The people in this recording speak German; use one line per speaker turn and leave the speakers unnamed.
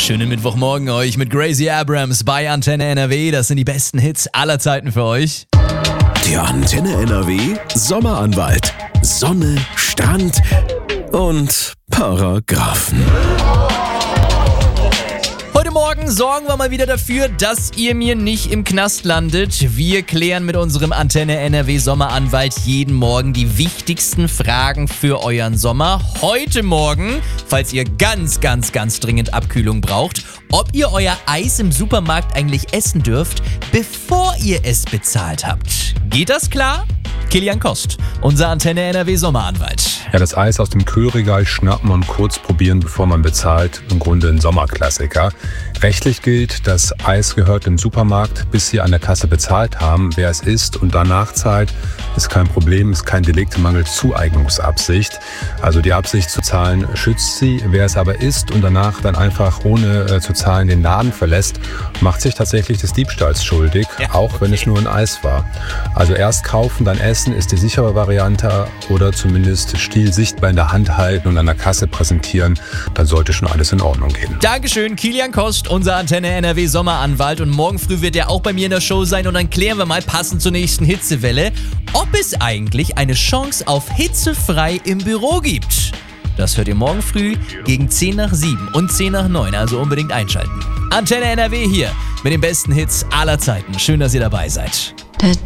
Schönen Mittwochmorgen euch mit Gracie Abrams bei Antenne NRW. Das sind die besten Hits aller Zeiten für euch.
Der Antenne NRW Sommeranwalt. Sonne, Strand und Paragraphen.
Heute Morgen sorgen wir mal wieder dafür, dass ihr mir nicht im Knast landet. Wir klären mit unserem Antenne NRW Sommeranwalt jeden Morgen die wichtigsten Fragen für euren Sommer. Heute Morgen, falls ihr ganz dringend Abkühlung braucht, ob ihr euer Eis im Supermarkt eigentlich essen dürft, bevor ihr es bezahlt habt. Geht das klar? Kilian Kost, unser Antenne NRW Sommeranwalt.
Ja, das Eis aus dem Kühlregal schnappen und kurz probieren, bevor man bezahlt. Im Grunde ein Sommerklassiker. Rechtlich gilt, das Eis gehört im Supermarkt, bis Sie an der Kasse bezahlt haben. Wer es isst und danach zahlt, ist kein Problem, ist kein Delikt mangels Zueignungsabsicht. Also die Absicht zu zahlen schützt Sie. Wer es aber isst und danach dann einfach ohne zu zahlen den Laden verlässt, macht sich tatsächlich des Diebstahls schuldig, auch wenn es nur ein Eis war. Also erst kaufen, dann essen ist die sichere Variante oder zumindest Stiel sichtbar in der Hand halten und an der Kasse präsentieren. Dann sollte schon alles in Ordnung gehen.
Dankeschön, Kilian Kost, unser Antenne NRW Sommeranwalt. Und morgen früh wird er auch bei mir in der Show sein und dann klären wir mal passend zur nächsten Hitzewelle, ob es eigentlich eine Chance auf hitzefrei im Büro gibt. Das hört ihr morgen früh gegen 10 nach 7 und 10 nach 9, also unbedingt einschalten. Antenne NRW hier mit den besten Hits aller Zeiten. Schön, dass ihr dabei seid.